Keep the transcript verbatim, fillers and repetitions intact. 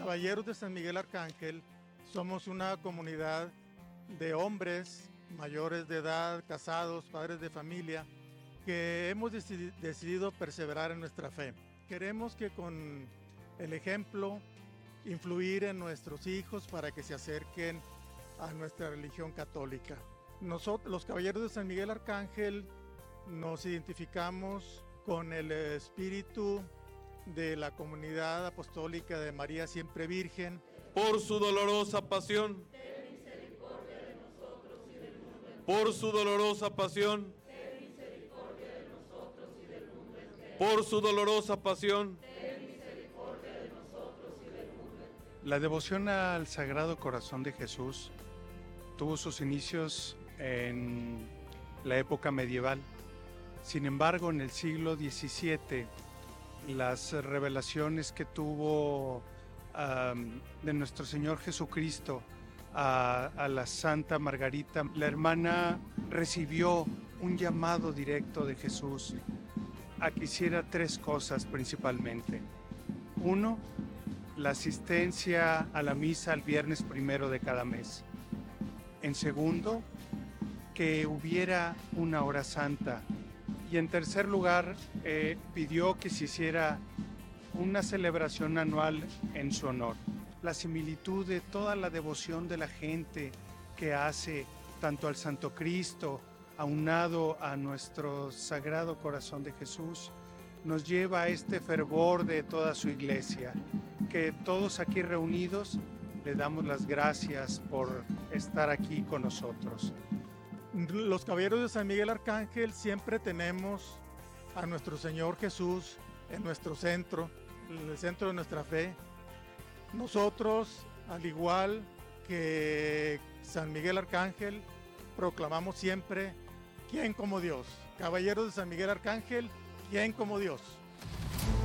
Caballeros de San Miguel Arcángel somos una comunidad de hombres mayores de edad, casados, padres de familia, que hemos decidi- decidido perseverar en nuestra fe. Queremos que con el ejemplo influir en nuestros hijos para que se acerquen a nuestra religión católica. Nosotros, los Caballeros de San Miguel Arcángel, nos identificamos con el espíritu de la comunidad apostólica de María Siempre Virgen. Por su dolorosa pasión, por su dolorosa pasión, por su dolorosa pasión. La devoción al Sagrado Corazón de Jesús tuvo sus inicios en la época medieval. Sin embargo, en el siglo diecisiete, las revelaciones que tuvo um, de nuestro Señor Jesucristo a, a la Santa Margarita, la hermana recibió un llamado directo de Jesús a que hiciera tres cosas principalmente. Uno, la asistencia a la misa el viernes primero de cada mes. En segundo, que hubiera una hora santa. Y en tercer lugar, eh, pidió que se hiciera una celebración anual en su honor. La similitud de toda la devoción de la gente que hace tanto al Santo Cristo, aunado a nuestro Sagrado Corazón de Jesús, nos lleva a este fervor de toda su iglesia, que todos aquí reunidos le damos las gracias por estar aquí con nosotros. Los Caballeros de San Miguel Arcángel siempre tenemos a nuestro Señor Jesús en nuestro centro, en el centro de nuestra fe. Nosotros, al igual que San Miguel Arcángel, proclamamos siempre: ¿quién como Dios? Caballeros de San Miguel Arcángel, ¿quién como Dios?